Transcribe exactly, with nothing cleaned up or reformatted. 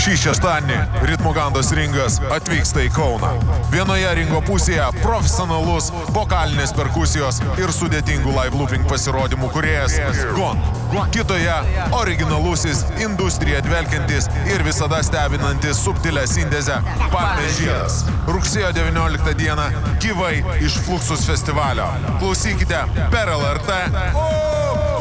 Šį šeštadienį Ritmogandos ringas atvyksta į Kauną. Vienoje ringo pusėje profesionalus vokalinės perkusijos ir sudėtingų live looping pasirodymų kūrėjas Gon. Kitoje originalusis, industriją dvelkiantis ir visada stebinantis subtilę sintezę Palmės žiedas. Rugsėjo devynioliktą dieną gyvai iš Fluxus festivalio. Klausykite per L R T.